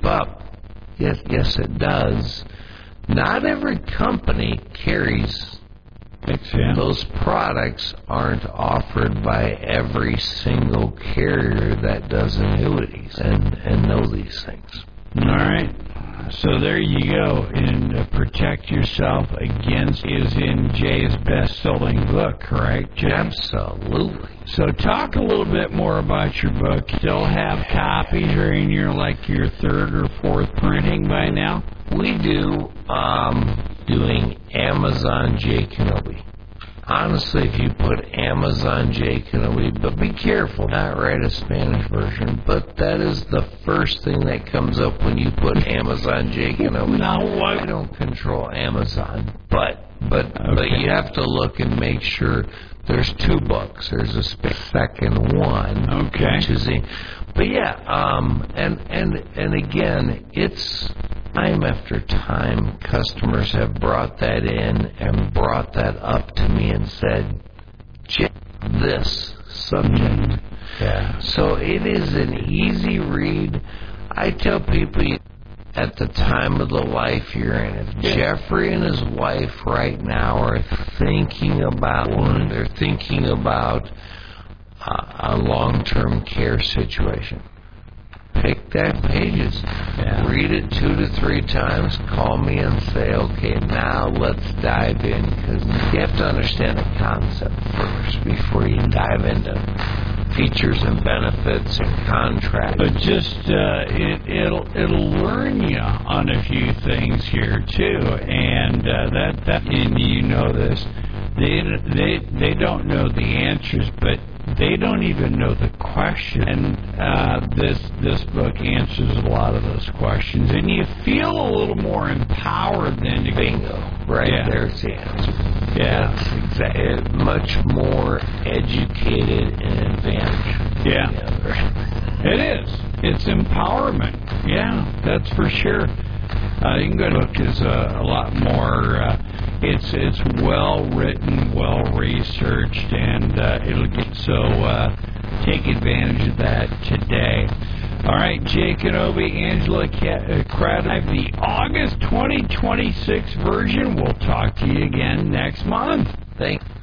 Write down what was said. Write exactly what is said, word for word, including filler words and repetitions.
up. Yes, yes, it does. Not every company carries Yeah. those products. Aren't offered by every single carrier that does annuities and, and know these things. All right. So there you go. And uh, Protect Yourself Against is in Jay's best-selling book, correct, Jay? Absolutely. So talk a little bit more about your book. Still have copies, or in your like your third or fourth printing by now? We do um, doing Amazon J. Kenobi. Honestly, if you put Amazon J. Kenobi, but be careful, not write a Spanish version, but that is the first thing that comes up when you put Amazon J. Kenobi. Now what? I don't control Amazon, but but Okay. but you have to look and make sure there's two books. There's a second one, Okay. which is the, but yeah, um, and and and again, it's. Time after time, customers have brought that in and brought that up to me and said, check this subject. Yeah. So it is an easy read. I tell people at the time of the life you're in, if Jeffrey and his wife right now are thinking about one, they're thinking about uh, a long-term care situation, pick that pages, yeah. read it two to three times, call me and say, okay, now let's dive in, because you have to understand the concept first before you dive into features and benefits and contracts. But just uh, it, it'll it'll learn you on a few things here too, and uh, that that and you know this, they they they don't know the answers, but they don't even know the question. And uh, this this book answers a lot of those questions, and you feel a little more empowered than you. Bingo! Right yeah. there's the answer. Yeah, That's exactly. Much more educated and advanced. Yeah, Together. it is. It's empowerment. Yeah, that's for sure. Uh, you can go to book is uh, a lot more. Uh, it's it's well written, well researched, and uh, it'll get so uh, take advantage of that today. All right, Jay Kenobi, Angela Craddock, the August twenty twenty-six version. We'll talk to you again next month. Thanks.